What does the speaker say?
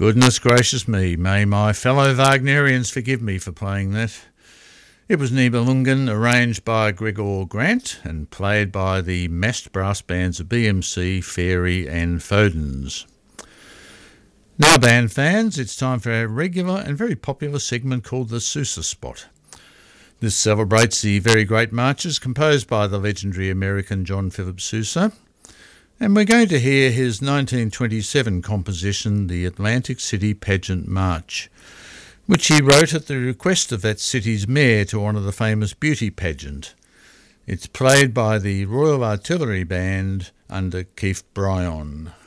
Goodness gracious me, may my fellow Wagnerians forgive me for playing that. It was Nibelungen, arranged by Gregor Grant and played by the massed brass bands of BMC, Fairy and Fodens. Now band fans, it's time for our regular and very popular segment called the Sousa Spot. This celebrates the very great marches composed by the legendary American John Philip Sousa, and we're going to hear his 1927 composition, the Atlantic City Pageant March, which he wrote at the request of that city's mayor to honour the famous beauty pageant. It's played by the Royal Artillery Band under Keith Bryan.